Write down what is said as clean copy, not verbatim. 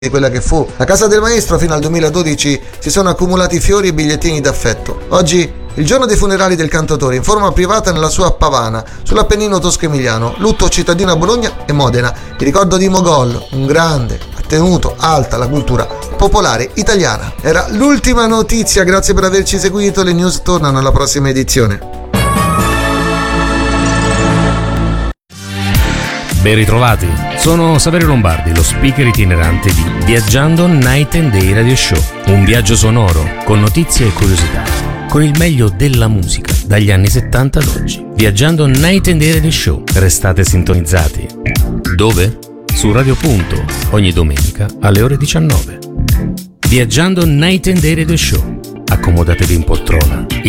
di quella che fu la casa del maestro. Fino al 2012 si sono accumulati fiori e bigliettini d'affetto. Oggi, il giorno dei funerali del cantautore, in forma privata nella sua Pavana, sull'Appennino tosco-emiliano, lutto cittadino a Bologna e Modena, il ricordo di Mogol, un grande, ha tenuto alta la cultura popolare italiana. Era l'ultima notizia, grazie per averci seguito, le news tornano alla prossima edizione. Ben ritrovati, sono Saverio Lombardi, lo speaker itinerante di Viaggiando Night and Day Radio Show, un viaggio sonoro con notizie e curiosità, con il meglio della musica dagli anni 70 ad oggi. Viaggiando Night and Day Radio Show, restate sintonizzati. Dove? Su Radio Punto, ogni domenica alle ore 19. Viaggiando Night and Day Radio Show, accomodatevi in poltrona,